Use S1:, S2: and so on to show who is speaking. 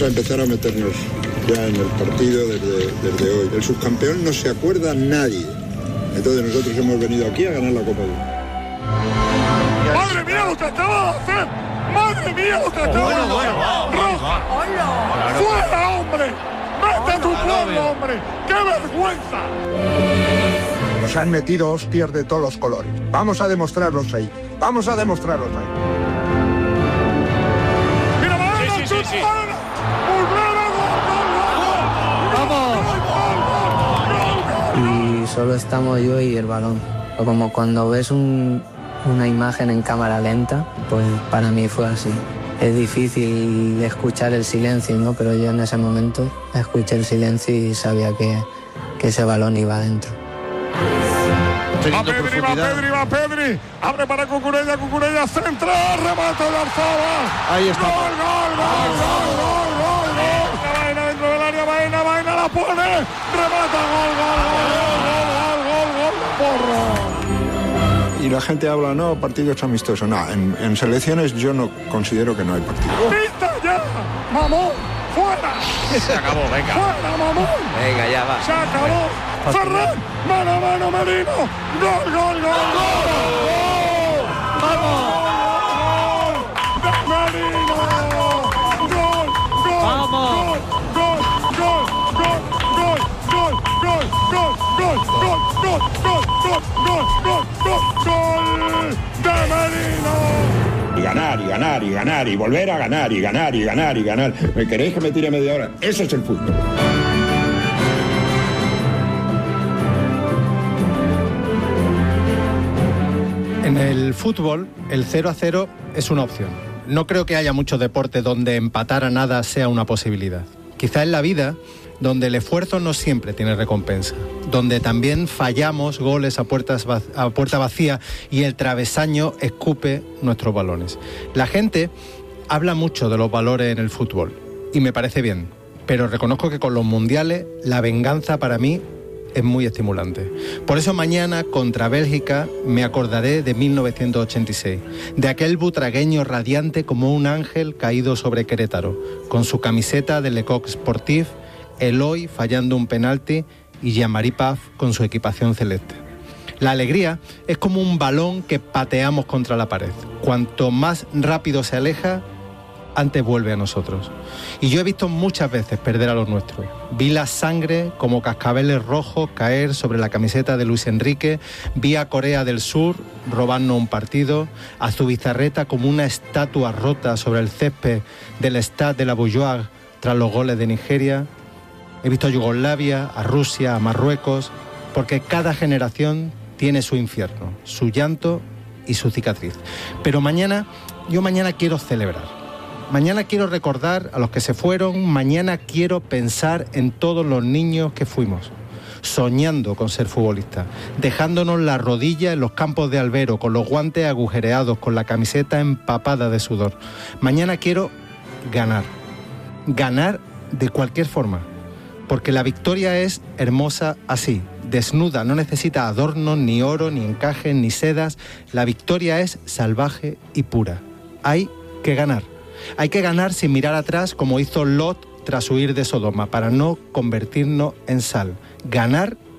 S1: a empezar a meternos ya en el partido desde hoy. El subcampeón no se acuerda nadie. Entonces nosotros hemos venido aquí a ganar la Copa del Mundo.
S2: ¡Madre mía lo que acaba de hacer! ¡Madre mía lo que acaba de hacer! ¡Roja! ¡Fuera, hombre! ¡Vete a tu pueblo, hombre! ¡Qué vergüenza!
S3: Nos han metido hostias de todos los colores. Vamos a demostrarlos ahí. Vamos a demostrarlos ahí.
S2: ¡Mira, Baena!
S4: Sí.
S5: Y solo estamos yo y el balón. O como cuando ves una imagen en cámara lenta, pues para mí fue así. Es difícil escuchar el silencio, ¿no? Pero yo en ese momento escuché el silencio y sabía que ese balón iba adentro.
S2: Va Pedri, abre para Cucurella, centra, remate de Arzabal.
S6: Ahí está.
S2: Gol. Baena dentro del área, Baena la pone, remata, gol, porro.
S1: Y la gente habla, no, partidos amistosos. No, en selecciones yo no considero que no hay partidos.
S2: ¡Pita ya! ¡Mamón! ¡Fuera!
S4: Se acabó, venga.
S2: ¡Fuera, mamón!
S4: Venga, ya va.
S2: ¡Se acabó! ¡Ferran! ¡Mano a mano, Merino! ¡Gol!
S4: ¡Vamos!
S2: ¡De Merino! ¡Gol!
S4: ¡Vamos!
S2: ¡Gol de Merino!
S1: Y ganar, y volver a ganar, y ganar. ¿Me queréis que me tire media hora? Eso es el fútbol.
S6: En el fútbol, el 0-0 es una opción. No creo que haya muchos deportes donde empatar a nada sea una posibilidad. Quizá en la vida, donde el esfuerzo no siempre tiene recompensa, donde también fallamos goles a puerta vacía y el travesaño escupe nuestros balones. La gente habla mucho de los valores en el fútbol y me parece bien, pero reconozco que con los mundiales la venganza para mí es muy estimulante. Por eso mañana contra Bélgica me acordaré de 1986, de aquel butragueño radiante como un ángel caído sobre Querétaro, con su camiseta de Le Coq Sportif, Eloy fallando un penalti y Jean-Marie Paf con su equipación celeste. La alegría es como un balón que pateamos contra la pared. Cuanto más rápido se aleja, antes vuelve a nosotros. Y yo he visto muchas veces perder a los nuestros. Vi la sangre como cascabeles rojos caer sobre la camiseta de Luis Enrique, vi a Corea del Sur robarnos un partido, a Zubizarreta como una estatua rota sobre el césped del Stade de la Beaujoire tras los goles de Nigeria. He visto a Yugoslavia, a Rusia, a Marruecos, porque cada generación tiene su infierno, su llanto y su cicatriz. Pero mañana quiero celebrar. Mañana quiero recordar a los que se fueron, mañana quiero pensar en todos los niños que fuimos, soñando con ser futbolistas, dejándonos la rodilla en los campos de albero, con los guantes agujereados, con la camiseta empapada de sudor. Mañana quiero ganar de cualquier forma, porque la victoria es hermosa así, desnuda, no necesita adornos, ni oro, ni encajes, ni sedas. La victoria es salvaje y pura. Hay que ganar. Hay que ganar sin mirar atrás como hizo Lot tras huir de Sodoma, para no convertirnos en sal. Ganar